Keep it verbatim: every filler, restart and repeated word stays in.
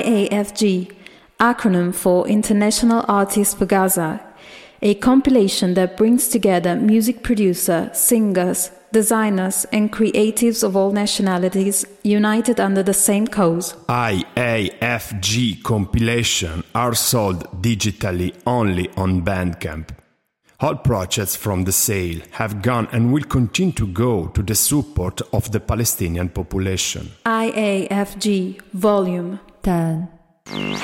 I A F G, acronym for International Artists for Gaza, a compilation that brings together music producers, singers, designers and creatives of all nationalities united under the same cause. I A F G compilation are sold digitally only on Bandcamp. All projects from the sale have gone and will continue to go to the support of the Palestinian population. I A F G Volume ten.